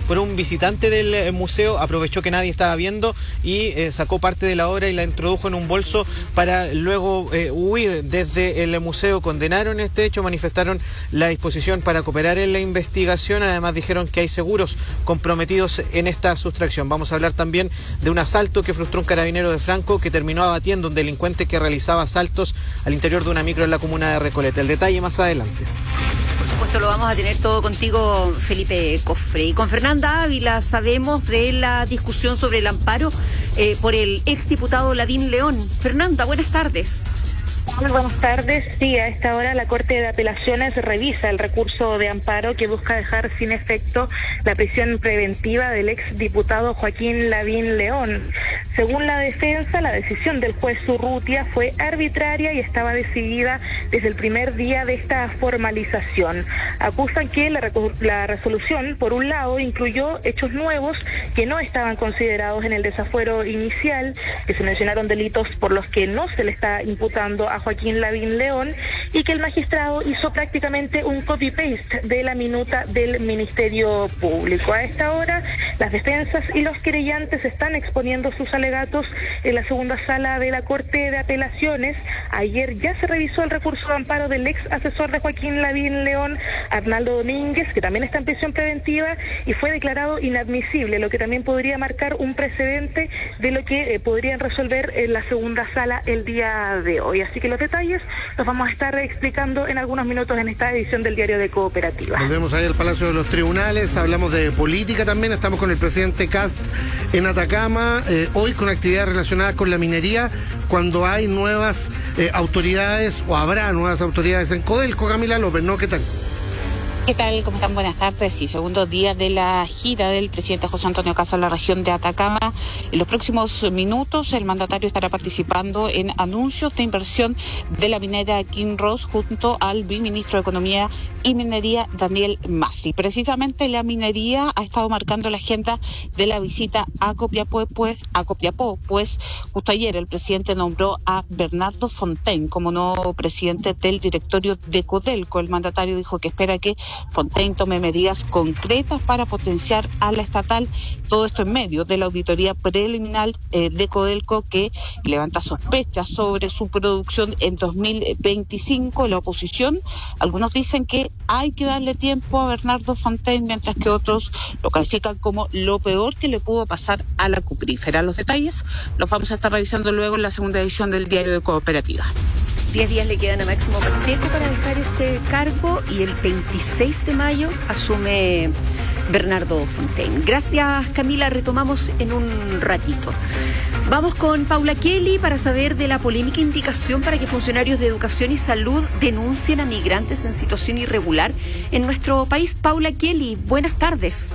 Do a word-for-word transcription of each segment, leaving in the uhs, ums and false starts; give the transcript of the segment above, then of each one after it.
por un visitante del eh, museo, aprovechó que nadie estaba viendo y eh, sacó parte de la obra y la introdujo en un bolso para luego eh, huir desde el museo. Condenaron este hecho, manifestaron la disposición para cooperar en la investigación, además dijeron que hay seguros comprometidos en esta sustracción. Vamos a hablar también de un asalto que frustró un carabinero de Franco que terminó abatiendo a un delincuente que realizaba asaltos al interior de una micro en la comuna de Recoleta. El detalle más adelante. Por supuesto, lo vamos a tener todo contigo, Felipe Cofre. Y con Fernanda Ávila sabemos de la discusión sobre el amparo eh, por el exdiputado Lavín León. Fernanda, buenas tardes. Muy buenas tardes. Sí, a esta hora la Corte de Apelaciones revisa el recurso de amparo que busca dejar sin efecto la prisión preventiva del exdiputado Joaquín Lavín León. Según la defensa, la decisión del juez Urrutia fue arbitraria y estaba decidida desde el primer día de esta formalización. Acusan que la, la resolución, por un lado, incluyó hechos nuevos que no estaban considerados en el desafuero inicial, que se mencionaron delitos por los que no se le está imputando a Joaquín Lavín León, y que el magistrado hizo prácticamente un copy-paste de la minuta del Ministerio Público. A esta hora, las defensas y los querellantes están exponiendo sus alegatos en la segunda sala de la Corte de Apelaciones. Ayer ya se revisó el recurso de amparo del ex asesor de Joaquín Lavín León, Arnaldo Domínguez, que también está en prisión preventiva, y fue declarado inadmisible, lo que también podría marcar un precedente de lo que eh, podrían resolver en la segunda sala el día de hoy. Así que los detalles los vamos a estar explicando en algunos minutos en esta edición del Diario de Cooperativa. Volvemos ahí al Palacio de los Tribunales, hablamos de política también, estamos con el presidente Kast en Atacama, eh, hoy con actividades relacionadas con la minería, cuando hay nuevas eh, autoridades, o habrá nuevas autoridades en Codelco. Camila López, ¿no? ¿Qué tal? ¿Qué tal? ¿Cómo están? Buenas tardes. Sí, segundo día de la gira del presidente José Antonio Kast a la región de Atacama. En los próximos minutos el mandatario estará participando en anuncios de inversión de la minera Kinross junto al viceministro de Economía y Minería, Daniel Massi. Precisamente la minería ha estado marcando la agenda de la visita a Copiapó, pues, a Copiapó, pues justo ayer el presidente nombró a Bernardo Fontaine como nuevo presidente del directorio de Codelco. El mandatario dijo que espera que Fontaine tome medidas concretas para potenciar a la estatal, todo esto en medio de la auditoría preliminar eh, de Codelco, que levanta sospechas sobre su producción en dos mil veinticinco. La oposición, algunos dicen que hay que darle tiempo a Bernardo Fontaine, mientras que otros lo califican como lo peor que le pudo pasar a la cuprífera. Los detalles los vamos a estar revisando luego en la segunda edición del Diario de Cooperativa. Diez días le quedan a Máximo Pacheco para dejar ese cargo y el veintiséis de mayo asume Bernardo Fontaine. Gracias, Camila. Retomamos en un ratito. Vamos con Paula Kelly para saber de la polémica indicación para que funcionarios de educación y salud denuncien a migrantes en situación irregular en nuestro país. Paula Kelly, buenas tardes.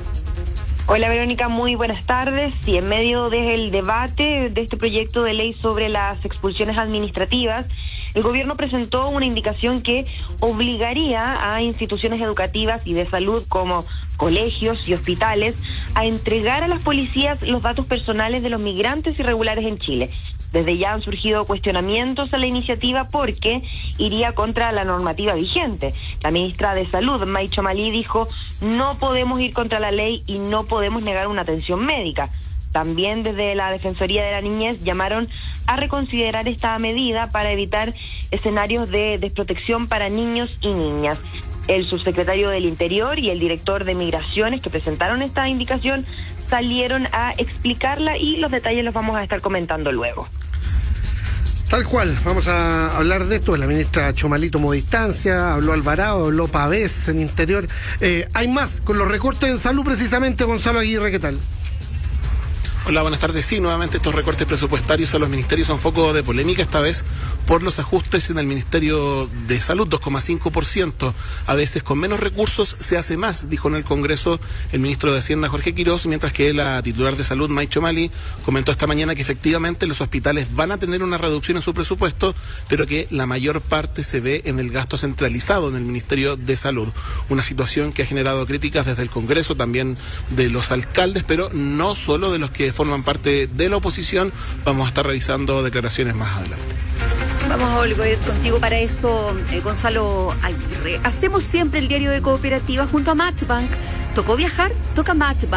Hola Verónica, muy buenas tardes. Y en medio del debate de este proyecto de ley sobre las expulsiones administrativas, el gobierno presentó una indicación que obligaría a instituciones educativas y de salud como colegios y hospitales a entregar a las policías los datos personales de los migrantes irregulares en Chile. Desde ya han surgido cuestionamientos a la iniciativa porque iría contra la normativa vigente. La ministra de Salud, May Chomalí, dijo: no podemos ir contra la ley y no podemos negar una atención médica. También desde la Defensoría de la Niñez llamaron a reconsiderar esta medida para evitar escenarios de desprotección para niños y niñas. El subsecretario del Interior y el director de Migraciones que presentaron esta indicación salieron a explicarla y los detalles los vamos a estar comentando luego. Tal cual, vamos a hablar de esto. La ministra Chomalí tomó distancia, habló Alvarado, habló Pavés en Interior. Eh, hay más con los recortes en salud precisamente. Gonzalo Aguirre, ¿qué tal? Hola, buenas tardes. Sí, nuevamente estos recortes presupuestarios a los ministerios son foco de polémica, esta vez por los ajustes en el Ministerio de Salud, dos coma cinco por ciento. A veces con menos recursos se hace más, dijo en el Congreso el ministro de Hacienda, Jorge Quirós, mientras que la titular de Salud, May Chomalí, comentó esta mañana que efectivamente los hospitales van a tener una reducción en su presupuesto, pero que la mayor parte se ve en el gasto centralizado en el Ministerio de Salud. Una situación que ha generado críticas desde el Congreso, también de los alcaldes, pero no solo de los que forman parte de la oposición. Vamos a estar revisando declaraciones más adelante. Vamos a volver contigo para eso, eh, Gonzalo Aguirre. Hacemos siempre el Diario de Cooperativa junto a Matchbank. ¿Tocó viajar? Toca Matchbank.